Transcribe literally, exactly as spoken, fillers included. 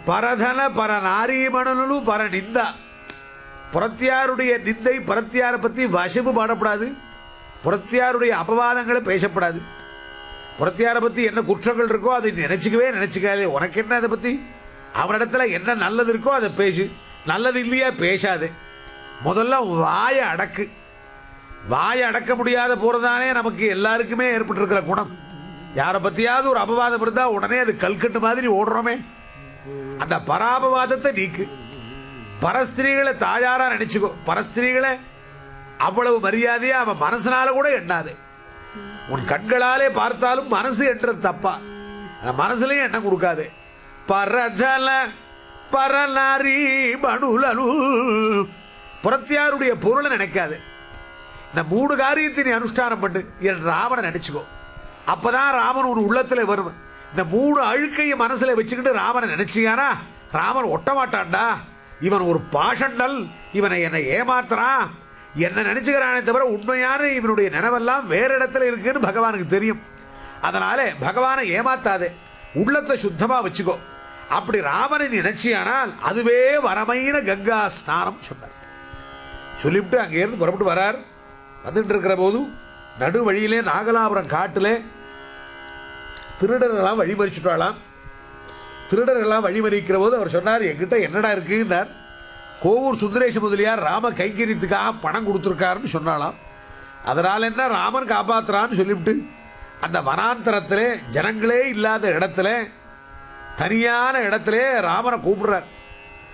பரதன பர நாரீமணனு பர நிந்தா. புறத்தியாருடைய நிந்தை, புறத்தியாரை பற்றி வசவு பாடப்படாது, புறத்தியாருடைய அபவாதங்களை பேசப்படாது. புறத்தியாரை பற்றி என்ன குற்றங்கள் இருக்கோ அதை நினச்சிக்கவே நினச்சிக்காதே. உனக்கு என்ன அதை பற்றி, அவனிடத்துல என்ன நல்லது இருக்கோ அதை பேசு, நல்லது இல்லையா பேசாதே. முதல்ல வாயை அடக்கு. வாயை அடக்க முடியாத போகிறதானே நமக்கு எல்லாருக்குமே ஏற்பட்டிருக்கிற குணம். யாரை பற்றியாவது ஒரு அபவாதம் இருந்தால் உடனே அது கல்கட்டு மாதிரி ஓடுறோமே. அந்த பராபவாதத்தை நீக்கு. பரஸ்திரீகளை தாயாரா நினைச்சுக்கோ. பரஸ்திரீகளை அவ்வளவு மரியாதையா அவன் மனசனால கூட எண்ணாது. உன் கண்களாலே பார்த்தாலும் மனசு என்றது தப்பா, மனசுலயும் எண்ணம் கொடுக்காது. பரதல பரநாரி மனுலனு, புறத்தியாருடைய பொருளை நினைக்காது. இந்த மூணு காரியத்தை நீ அனுஷ்டானம் பண்ணு, என் ராமனை நினைச்சுக்கோ. அப்பதான் ராமன் ஒரு உள்ளத்துல வரும். இந்த மூணு அழுக்கையை மனசுல வச்சுக்கிட்டு ராமனை நினைச்சியானா ராமன் ஒட்ட மாட்டான்டா. இவன் ஒரு பாஷண்டல், இவனை என்னை ஏமாத்துறான், என்ன நினைச்சுக்கிறானே தவிர உண்மையான இவனுடைய நினைவெல்லாம் வேற இடத்துல இருக்குன்னு பகவானுக்கு தெரியும். அதனால பகவானை ஏமாத்தாதே, உள்ளத்தை சுத்தமா வச்சுக்கோ. அப்படி ராமனை நினைச்சியானால் அதுவே வரமையின கங்கா ஸ்நானம் சொன்னார். சொல்லிவிட்டு அங்கேருந்து புறப்பட்டு வரார். வந்துட்டு இருக்கிற போது நடு வழியிலே நாகலாபுரம் காட்டிலே திருடர்களெல்லாம் வழிமறிச்சுட்டாலாம். திருடர்கள்லாம் வழிமறிக்கிற போது அவர் சொன்னார், என்கிட்ட என்னடா இருக்குன்னார். கோவூர் சுந்தரேச முதலியார் ராம கைங்கரியத்துக்காக பணம் கொடுத்துருக்காருன்னு சொன்னாலாம். அதனால் என்ன ராமன் காப்பாற்றுறான்னு சொல்லிவிட்டு அந்த வனாந்தரத்திலே ஜனங்களே இல்லாத இடத்துல தனியான இடத்துல ராமனை கூப்பிடுறார்.